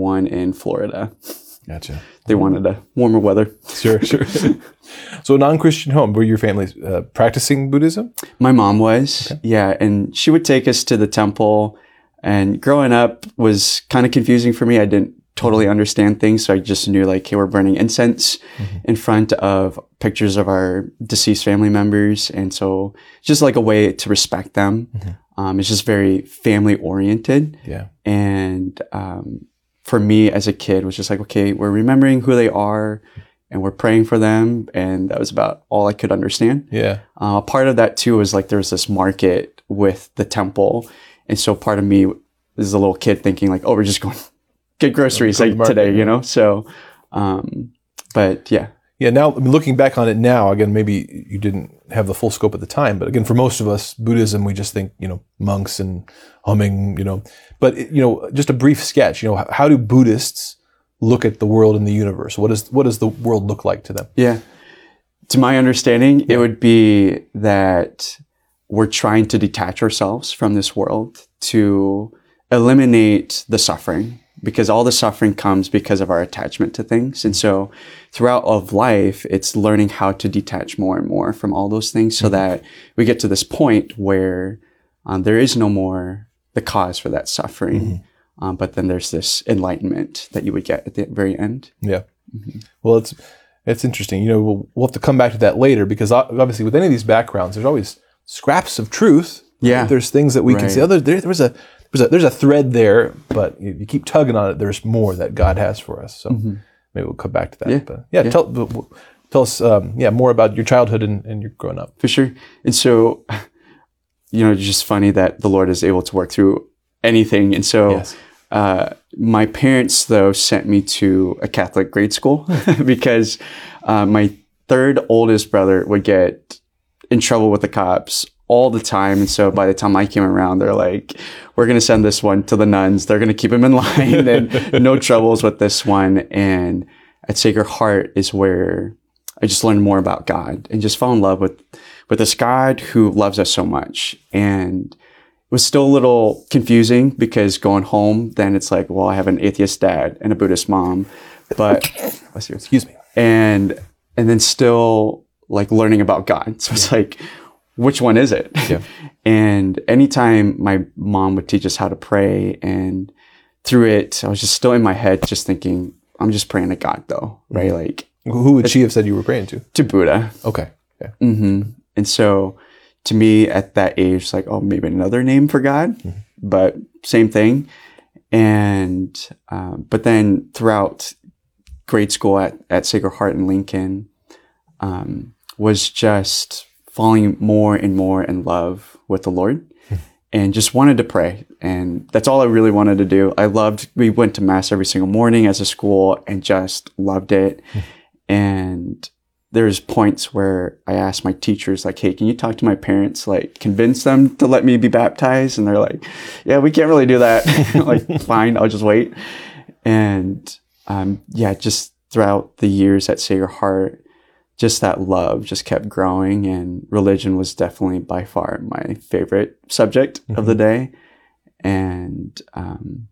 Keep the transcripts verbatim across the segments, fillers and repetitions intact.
one in Florida. Gotcha. They wanted a warmer weather. Sure, sure. So a non-Christian home, were your family uh, practicing Buddhism? My mom was, Okay. yeah, and she would take us to the temple. And growing up was kind of confusing for me. I didn't totally understand things, so I just knew like, hey, we're burning incense mm-hmm. in front of pictures of our deceased family members, and so just like a way to respect them. Mm-hmm. Um, it's just very family oriented. Yeah, and um, for me as a kid, was just like, okay, we're remembering who they are. And we're praying for them, and that was about all I could understand. Yeah. Uh, part of that too was like there was this market with the temple, and so part of me as a little kid thinking like, oh, we're just going to get groceries like market, today, yeah. you know. So, um, but yeah, yeah. Now I mean, looking back on it now, again, maybe you didn't have the full scope at the time, but again, for most of us, Buddhism, we just think you know monks and humming, you know. But you know, just a brief sketch. You know, how do Buddhists look at the world and the universe? What is what does the world look like to them? Yeah. To my understanding, yeah. it would be that we're trying to detach ourselves from this world to eliminate the suffering, because all the suffering comes because of our attachment to things. And so throughout all of life, it's learning how to detach more and more from all those things so mm-hmm. that we get to this point where um, there is no more the cause for that suffering. Mm-hmm. Um, but then there's this enlightenment that you would get at the very end. Yeah. Mm-hmm. Well, it's it's interesting. You know, we'll, we'll have to come back to that later, because obviously with any of these backgrounds, there's always scraps of truth. Yeah. Right? There's things that we right. can say. Oh, there, there's a there's a there's a thread there, but you, you keep tugging on it. There's more that God has for us. So mm-hmm. maybe we'll come back to that. Yeah. But yeah, yeah. tell tell us um, yeah more about your childhood and, and your growing up. For sure. And so, you know, it's just funny that the Lord is able to work through anything. And so. Yes. Uh, my parents, though, sent me to a Catholic grade school because uh, my third oldest brother would get in trouble with the cops all the time. And so by the time I came around, they're like, we're going to send this one to the nuns. They're going to keep him in line and no troubles with this one. And at Sacred Heart is where I just learned more about God and just fell in love with, with this God who loves us so much. And it was still a little confusing because going home, then it's like, well, I have an atheist dad and a Buddhist mom, but excuse me. And, and then still like learning about God. So it's like, which one is it? Yeah. And anytime my mom would teach us how to pray, and through it, I was just still in my head, just thinking, I'm just praying to God though, right? Mm-hmm. Like, who would she have said you were praying to? To Buddha. Okay. Yeah. Mm-hmm. And so, to me at that age, it's like, oh, maybe another name for God, mm-hmm. but same thing. And, um, but then throughout grade school at, at Sacred Heart in Lincoln, um, was just falling more and more in love with the Lord mm-hmm. and just wanted to pray. And that's all I really wanted to do. I loved, we went to mass every single morning as a school and just loved it. Mm-hmm. And there's points where I asked my teachers, like, hey, can you talk to my parents, like convince them to let me be baptized? And they're like, yeah, we can't really do that. Like, fine, I'll just wait. And um, yeah, just throughout the years at Sacred Heart, just that love just kept growing. And religion was definitely by far my favorite subject mm-hmm. of the day. And, um,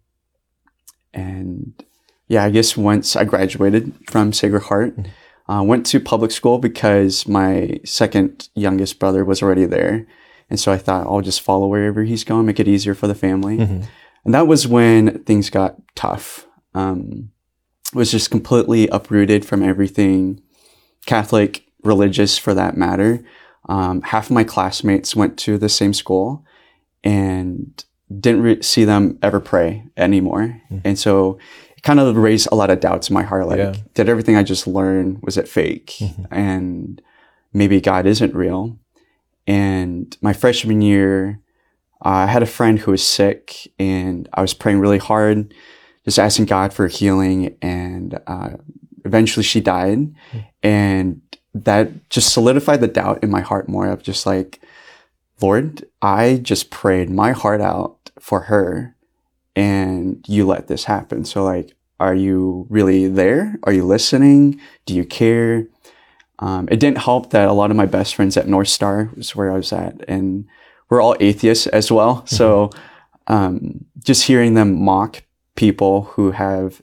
and yeah, I guess once I graduated from Sacred Heart, mm-hmm. Uh, went to public school because my second youngest brother was already there. And so I thought I'll just follow wherever he's going, make it easier for the family. Mm-hmm. And that was when things got tough. Um, was just completely uprooted from everything Catholic, religious for that matter. Um, half of my classmates went to the same school and didn't re- see them ever pray anymore. Mm-hmm. And so kind of raised a lot of doubts in my heart. Like, yeah. did everything I just learned, was it fake? Mm-hmm. And maybe God isn't real. And my freshman year, uh, I had a friend who was sick and I was praying really hard, just asking God for healing. And uh, eventually she died. Mm-hmm. And that just solidified the doubt in my heart more of just like, Lord, I just prayed my heart out for her. And you let this happen. So like, are you really there? Are you listening? Do you care? Um, it didn't help that a lot of my best friends at North Star was where I was at, and we're all atheists as well. Mm-hmm. So um, just hearing them mock people who have